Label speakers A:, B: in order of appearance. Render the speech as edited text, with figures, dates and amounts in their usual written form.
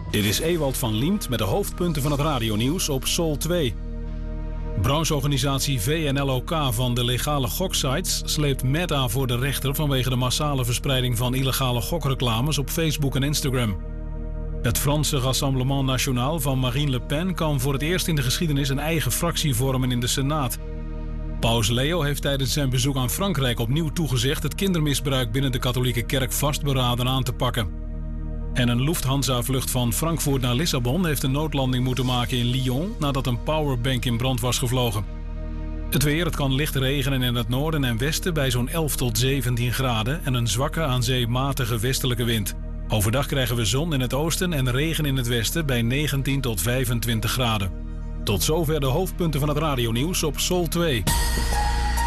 A: Dit is Ewald van Liemt met de hoofdpunten van het radionieuws op Sol 2. Brancheorganisatie VNLOK van de legale goksites sleept Meta voor de rechter vanwege de massale verspreiding van illegale gokreclames op Facebook en Instagram. Het Franse Rassemblement National van Marine Le Pen kan voor het eerst in de geschiedenis een eigen fractie vormen in de Senaat. Paus Leo heeft tijdens zijn bezoek aan Frankrijk opnieuw toegezegd het kindermisbruik binnen de katholieke kerk vastberaden aan te pakken. En een Lufthansa-vlucht van Frankfurt naar Lissabon heeft een noodlanding moeten maken in Lyon nadat een powerbank in brand was gevlogen. Het weer, het kan licht regenen in het noorden en westen bij zo'n 11 tot 17 graden en een zwakke aan zee matige westelijke wind. Overdag krijgen we zon in het oosten en regen in het westen bij 19 tot 25 graden. Tot zover de hoofdpunten van het radionieuws op Sol 2.